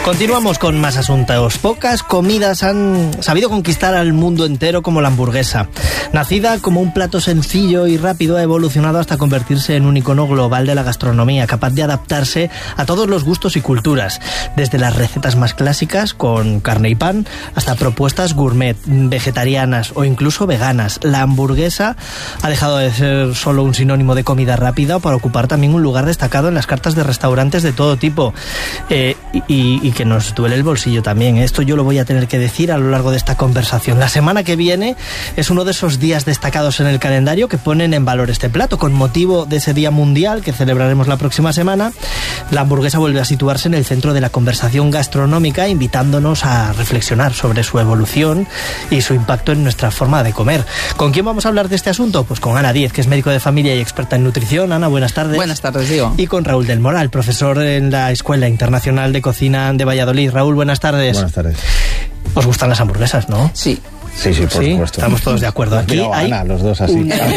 Continuamos con más asuntos. Pocas comidas han sabido conquistar al mundo entero como la hamburguesa. Nacida como un plato sencillo y rápido, ha evolucionado hasta convertirse en un icono global de la gastronomía, capaz de adaptarse a todos los gustos y culturas, desde las recetas más clásicas con carne y pan hasta propuestas gourmet, vegetarianas o incluso veganas. La hamburguesa ha dejado de ser solo un sinónimo de comida rápida para ocupar también un lugar destacado en las cartas de restaurantes de todo tipo, y que nos duele el bolsillo también. Esto yo lo voy a tener que decir a lo largo de esta conversación. La semana que viene es uno de esos días destacados en el calendario que ponen en valor este plato. Con motivo de ese Día Mundial que celebraremos la próxima semana, la hamburguesa vuelve a situarse en el centro de la conversación gastronómica, invitándonos a reflexionar sobre su evolución y su impacto en nuestra forma de comer. ¿Con quién vamos a hablar de este asunto? Pues con Ana Díez, que es médico de familia y experta en nutrición. Ana, buenas tardes. Buenas tardes, Diego. Y con Raúl del Moral, profesor en la Escuela Internacional de Cocina de Valladolid. Raúl, buenas tardes. Buenas tardes. ¿Os gustan las hamburguesas, no? Sí. Sí, por supuesto. Estamos todos de acuerdo. Aquí hay Ana, los dos así.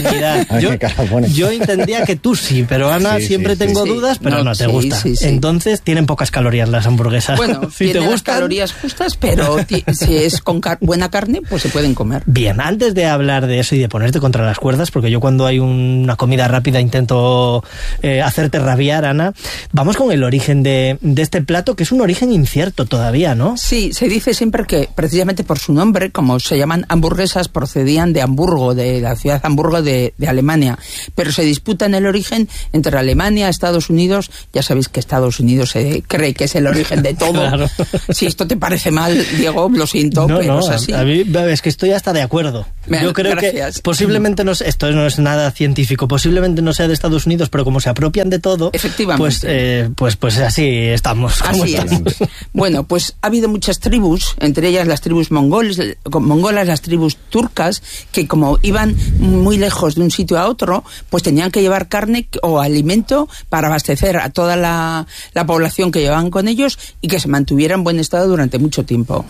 Yo entendía que tú sí, pero Ana, siempre tengo dudas, pero no te gusta. Sí. Entonces, tienen pocas calorías las hamburguesas. Bueno, si tienen las calorías justas, pero si es con buena carne, pues se pueden comer. Bien, antes de hablar de eso y de ponerte contra las cuerdas, porque yo cuando hay una comida rápida intento hacerte rabiar, Ana, vamos con el origen de este plato, que es un origen incierto todavía, ¿no? Sí, se dice siempre que, precisamente por su nombre, como se llaman hamburguesas, procedían de Hamburgo, de la ciudad de Hamburgo de Alemania, pero se disputa en el origen entre Alemania, Estados Unidos. Ya sabéis que Estados Unidos se cree que es el origen de todo. Claro. Si esto te parece mal, Diego, lo siento, pero es así. A mí es que estoy hasta de acuerdo. Yo creo que posiblemente esto no es nada científico, posiblemente no sea de Estados Unidos, pero como se apropian de todo, efectivamente, pues así estamos. Así es. Bueno, pues ha habido muchas tribus, entre ellas las tribus mongolas, las tribus turcas, que como iban muy lejos de un sitio a otro, pues tenían que llevar carne o alimento para abastecer a toda la población que llevaban con ellos y que se mantuviera en buen estado durante mucho tiempo.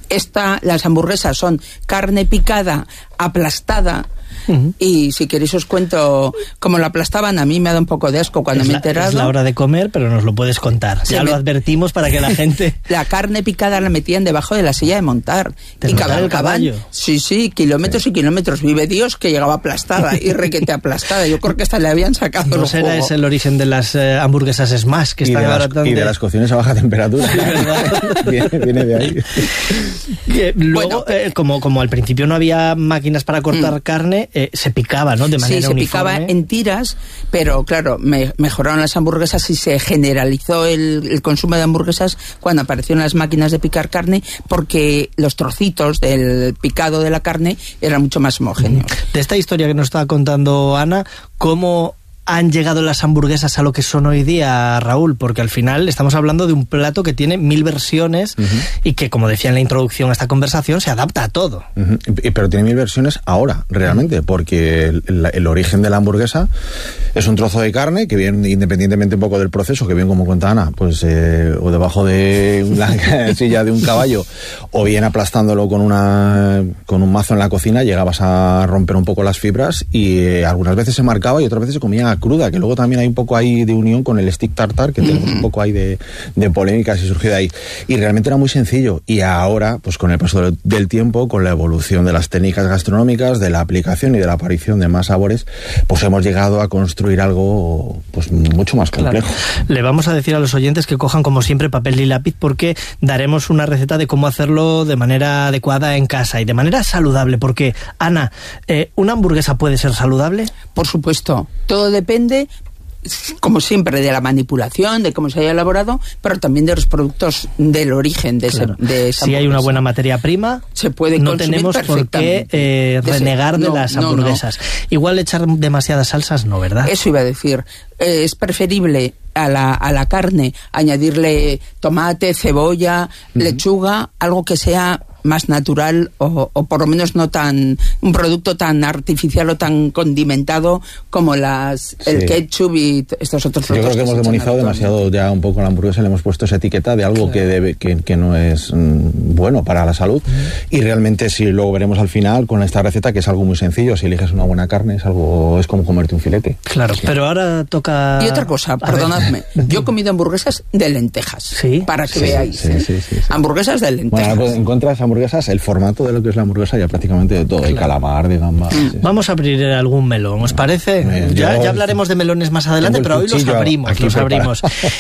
Las hamburguesas son carne picada, aplastada. Y si queréis os cuento cómo la aplastaban. A mí me ha dado un poco de asco cuando me he enterado. Es la hora de comer, pero nos lo puedes contar. Ya lo advertimos para que la gente... La carne picada la metían debajo de la silla de montar. Y cabalgaban. Sí, kilómetros y kilómetros. Vive Dios que llegaba aplastada y requete aplastada. Yo creo que hasta le habían sacado el jugo. Es el origen de las hamburguesas Smash que están baratando. Y de las cocciones a baja temperatura. Sí, ¿verdad? viene de ahí. Luego, como al principio no había máquinas para cortar carne, se picaba, ¿no? De manera uniforme. Sí, se picaba en tiras, pero claro, mejoraron las hamburguesas y se generalizó el consumo de hamburguesas cuando aparecieron las máquinas de picar carne, porque los trocitos del picado de la carne eran mucho más homogéneos. De esta historia que nos estaba contando Ana, ¿cómo han llegado las hamburguesas a lo que son hoy día, Raúl? Porque al final estamos hablando de un plato que tiene 1000 versiones y que, como decía en la introducción a esta conversación, se adapta a todo. Pero tiene 1000 versiones ahora, realmente, porque el origen de la hamburguesa es un trozo de carne que viene, independientemente un poco del proceso, que bien como cuenta Ana, pues o debajo de la silla de un caballo, o bien aplastándolo con un mazo en la cocina, llegabas a romper un poco las fibras y algunas veces se marcaba y otras veces se comía cruda, que luego también hay un poco ahí de unión con el stick tartar, que tenemos un poco ahí de polémica si surgió de ahí. Y realmente era muy sencillo. Y ahora, pues con el paso del tiempo, con la evolución de las técnicas gastronómicas, de la aplicación y de la aparición de más sabores, pues hemos llegado a construir algo pues mucho más complejo. Claro. Le vamos a decir a los oyentes que cojan como siempre papel y lápiz, porque daremos una receta de cómo hacerlo de manera adecuada en casa y de manera saludable, porque, Ana, ¿una hamburguesa puede ser saludable? Por supuesto. Todo depende, como siempre, de la manipulación, de cómo se haya elaborado, pero también de los productos del origen de esa Si hay una buena materia prima, se puede no tenemos por qué renegar de las hamburguesas. No. Igual echar demasiadas salsas, no, ¿verdad? Eso iba a decir. Es preferible a la carne añadirle tomate, cebolla, lechuga, algo que sea más natural o por lo menos no tan un producto tan artificial o tan condimentado como el ketchup y estos otros productos. Yo creo que hemos demonizado demasiado ya un poco la hamburguesa, le hemos puesto esa etiqueta de algo que no es bueno para la salud, y realmente si luego veremos al final con esta receta que es algo muy sencillo. Si eliges una buena carne es como comerte un filete. Claro, pero ahora toca... Y otra cosa, perdonadme, yo he comido hamburguesas de lentejas, ¿sí? Para que veáis. Sí. Hamburguesas de lentejas. Bueno, encuentras hamburguesas, el formato de lo que es la hamburguesa ya prácticamente de todo, de calamar, de gamba. Vamos a abrir algún melón, ¿os parece? Ya hablaremos de melones más adelante, pero hoy los abrimos.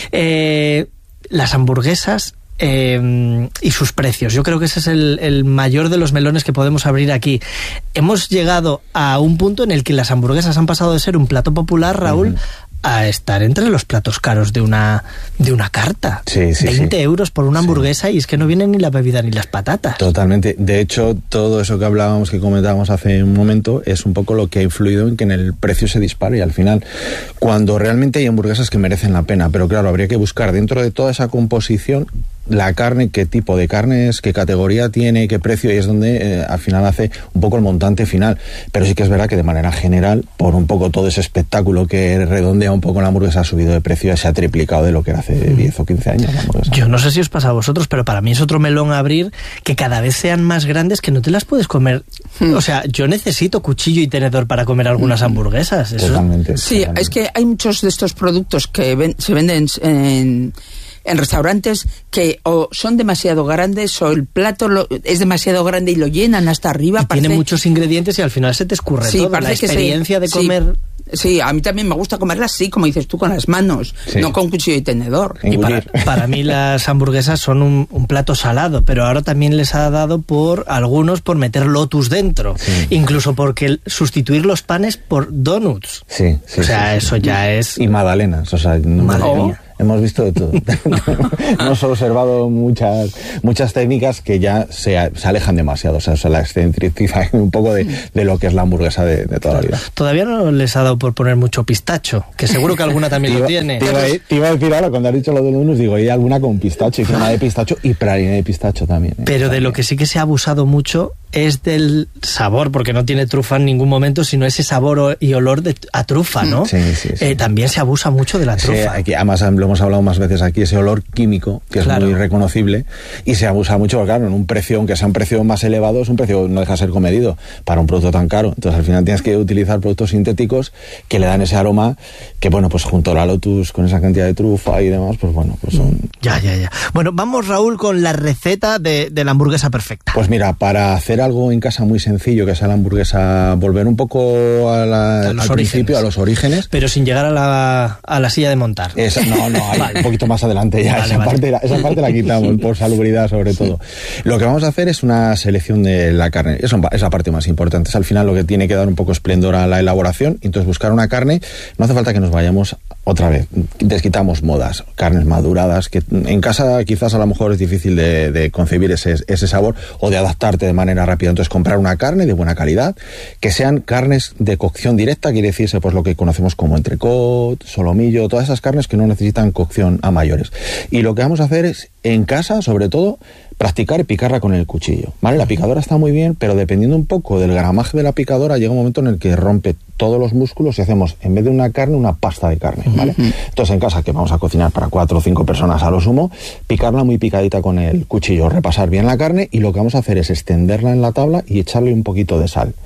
Las hamburguesas y sus precios. Yo creo que ese es el mayor de los melones que podemos abrir aquí. Hemos llegado a un punto en el que las hamburguesas han pasado de ser un plato popular, Raúl, a estar entre los platos caros de una carta. 20 euros por una hamburguesa, y es que no viene ni la bebida ni las patatas. Totalmente. De hecho, todo eso que comentábamos hace un momento es un poco lo que ha influido en que en el precio se dispare, y al final, cuando realmente hay hamburguesas que merecen la pena, pero claro, habría que buscar dentro de toda esa composición la carne, qué tipo de carne es, qué categoría tiene, qué precio, y es donde al final hace un poco el montante final. Pero sí que es verdad que de manera general, por un poco todo ese espectáculo que redondea un poco la hamburguesa, ha subido de precio y se ha triplicado de lo que era hace 10 o 15 años la hamburguesa. Yo no sé si os pasa a vosotros, pero para mí es otro melón a abrir, que cada vez sean más grandes, que no te las puedes comer. O sea, yo necesito cuchillo y tenedor para comer algunas hamburguesas. Eso... Totalmente. Sí, es que hay muchos de estos productos que se venden en restaurantes que o son demasiado grandes o el plato es demasiado grande y lo llenan hasta arriba. Y tiene muchos ingredientes y al final se te escurre todo. La experiencia de comer... Sí, a mí también me gusta comerlas así, como dices tú, con las manos, no con cuchillo y tenedor. Y para mí las hamburguesas son un plato salado, pero ahora también les ha dado por algunos por meter Lotus dentro, incluso porque sustituir los panes por donuts. Eso ya es... Y magdalenas, o sea... Madre mía. Hemos visto de todo. Hemos observado muchas técnicas que ya se alejan demasiado, o sea, se la excentrifican un poco de lo que es la hamburguesa de toda la vida. Todavía no les ha dado por poner mucho pistacho, que seguro que alguna también lo tiene. Te iba a decir ahora, cuando has dicho lo de los digo, hay alguna con pistacho y crema de pistacho y pralina de pistacho también. Pero de lo que sí que se ha abusado mucho es del sabor, porque no tiene trufa en ningún momento, sino ese sabor y olor a trufa, ¿no? Sí. También se abusa mucho de la trufa. Aquí, además lo hemos hablado más veces aquí, ese olor químico, que es muy reconocible, y se abusa mucho, porque claro, en un precio, aunque sea un precio más elevado, es un precio no deja de ser comedido para un producto tan caro. Entonces al final tienes que utilizar productos sintéticos que le dan ese aroma, que bueno, pues junto a la Lotus, con esa cantidad de trufa y demás, pues bueno, pues son... Ya. Bueno, vamos, Raúl, con la receta de la hamburguesa perfecta. Pues mira, para hacer algo en casa muy sencillo, que sea la hamburguesa, volver un poco al principio, a los orígenes. Pero sin llegar a la silla de montar. Hay un poquito más adelante ya. Esa parte la quitamos, por salubridad sobre todo. Lo que vamos a hacer es una selección de la carne. Esa es la parte más importante. Es al final lo que tiene que dar un poco esplendor a la elaboración. Entonces buscar una carne, no hace falta que nos vayamos otra vez. Desquitamos modas, carnes maduradas, que en casa quizás a lo mejor es difícil de concebir ese sabor o de adaptarte de manera rápida. Entonces comprar una carne de buena calidad, que sean carnes de cocción directa, quiere decirse pues lo que conocemos como entrecot, solomillo, todas esas carnes que no necesitan cocción a mayores. Y lo que vamos a hacer es, en casa, sobre todo, practicar y picarla con el cuchillo, ¿vale? La picadora está muy bien, pero dependiendo un poco del gramaje de la picadora, llega un momento en el que rompe todos los músculos y hacemos, en vez de una carne, una pasta de carne, ¿vale? Entonces, en casa, que vamos a cocinar para 4 o 5 personas a lo sumo, picarla muy picadita con el cuchillo, repasar bien la carne, y lo que vamos a hacer es extenderla en la tabla y echarle un poquito de sal.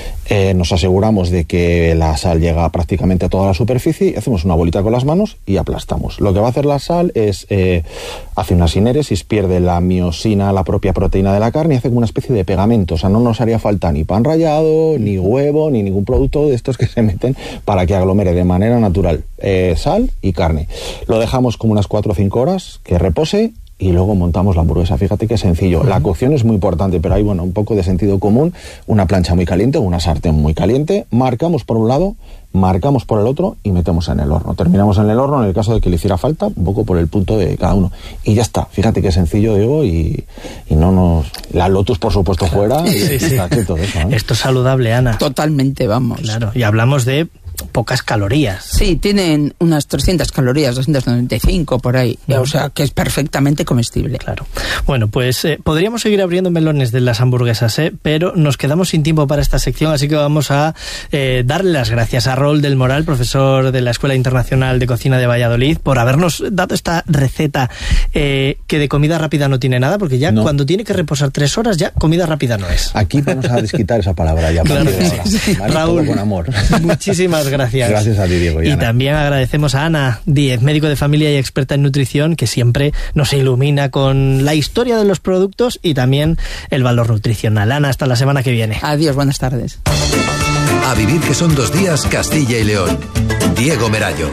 Nos aseguramos de que la sal llega prácticamente a toda la superficie, hacemos una bolita con las manos y aplastamos. Lo que va a hacer la sal es, hace una sinéresis, pierde la miosina, la propia proteína de la carne, y hace como una especie de pegamento. O sea, no nos haría falta ni pan rallado, ni huevo, ni ningún producto de estos que se meten para que aglomere de manera natural sal y carne. Lo dejamos como unas 4 o 5 horas que repose, y luego montamos la hamburguesa. Fíjate qué sencillo. La cocción es muy importante, pero hay, un poco de sentido común. Una plancha muy caliente, una sartén muy caliente. Marcamos por un lado, marcamos por el otro y metemos en el horno. Terminamos en el horno en el caso de que le hiciera falta, un poco por el punto de cada uno. Y ya está. Fíjate qué sencillo, digo, y no nos... La Lotus, por supuesto, fuera. Sí. Todo eso, ¿eh? Esto es saludable, Ana. Totalmente, vamos. Claro, y hablamos de pocas calorías. Sí, tienen unas 300 calorías, 295 por ahí, o sea que es perfectamente comestible. Claro. Bueno, pues podríamos seguir abriendo melones de las hamburguesas, pero nos quedamos sin tiempo para esta sección, así que vamos a darle las gracias a Raúl del Moral, profesor de la Escuela Internacional de Cocina de Valladolid, por habernos dado esta receta que de comida rápida no tiene nada, porque ya cuando tiene que reposar 3 horas, ya comida rápida no es. Aquí vamos a desquitar esa palabra ya. Claro, sí. ¿Vale? Raúl, todo con amor. Muchísimas gracias. Gracias a ti, Diego. Y también agradecemos a Ana Díez, médico de familia y experta en nutrición, que siempre nos ilumina con la historia de los productos y también el valor nutricional. Ana, hasta la semana que viene. Adiós, buenas tardes. A vivir que son 2 días, Castilla y León. Diego Merallo.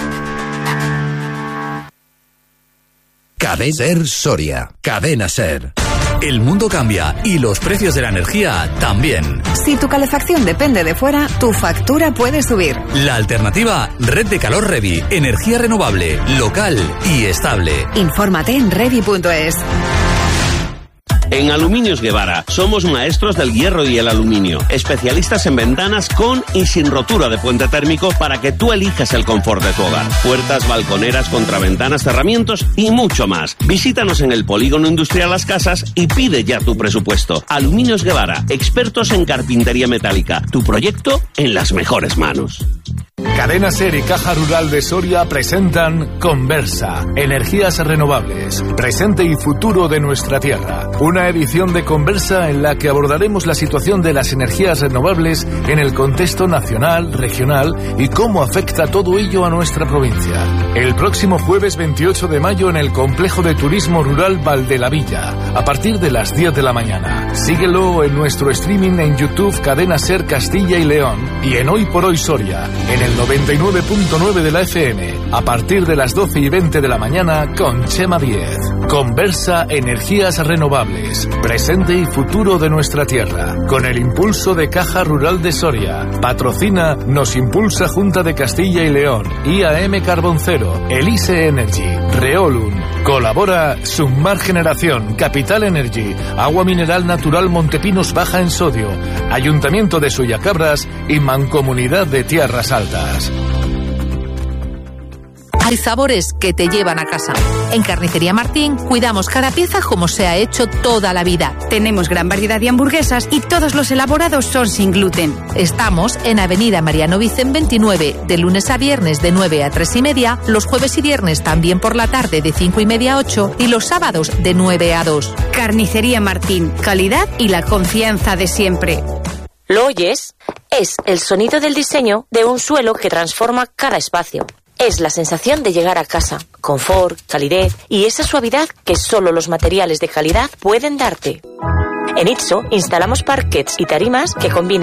Cadena Ser Soria. Cadena Ser. El mundo cambia y los precios de la energía también. Si tu calefacción depende de fuera, tu factura puede subir. La alternativa, Red de Calor Revi. Energía renovable, local y estable. Infórmate en revi.es. En Aluminios Guevara somos maestros del hierro y el aluminio, especialistas en ventanas con y sin rotura de puente térmico para que tú elijas el confort de tu hogar. Puertas, balconeras, contraventanas, cerramientos y mucho más. Visítanos en el Polígono Industrial Las Casas y pide ya tu presupuesto. Aluminios Guevara, expertos en carpintería metálica. Tu proyecto en las mejores manos. Cadena Ser y Caja Rural de Soria presentan Conversa, energías renovables, presente y futuro de nuestra tierra. Una edición de Conversa en la que abordaremos la situación de las energías renovables en el contexto nacional, regional y cómo afecta todo ello a nuestra provincia. El próximo jueves 28 de mayo en el Complejo de Turismo Rural Valdelavilla, a partir de las 10 de la mañana. Síguelo en nuestro streaming en YouTube Cadena Ser Castilla y León y en Hoy por Hoy Soria, en el 99.9 de la FM, a partir de las 12 y 20 de la mañana con Chema Díez. Conversa Energías Renovables, presente y futuro de nuestra tierra, con el impulso de Caja Rural de Soria. Patrocina Nos Impulsa Junta de Castilla y León, IAM Carboncero, Elise Energy, Reolum. Colabora Sumar Generación, Capital Energy, Agua Mineral Natural Montepinos Baja en Sodio, Ayuntamiento de Sollacabras y Mancomunidad de Tierras Altas. Hay sabores que te llevan a casa. En Carnicería Martín cuidamos cada pieza como se ha hecho toda la vida. Tenemos gran variedad de hamburguesas y todos los elaborados son sin gluten. Estamos en Avenida Mariano Vicen 29, de lunes a viernes de 9 a 3 y media, los jueves y viernes también por la tarde de 5 y media a 8 y los sábados de 9 a 2. Carnicería Martín, calidad y la confianza de siempre. ¿Lo oyes? Es el sonido del diseño de un suelo que transforma cada espacio. Es la sensación de llegar a casa, confort, calidez y esa suavidad que solo los materiales de calidad pueden darte. En Itso instalamos parquets y tarimas que combinan